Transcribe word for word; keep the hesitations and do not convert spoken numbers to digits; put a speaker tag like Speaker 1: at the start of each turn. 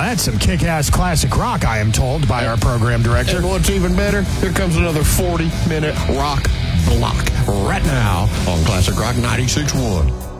Speaker 1: that's some kick-ass classic rock, I am told by our program director.
Speaker 2: And what's even better, here comes another forty-minute rock block right now on Classic Rock ninety-six point one.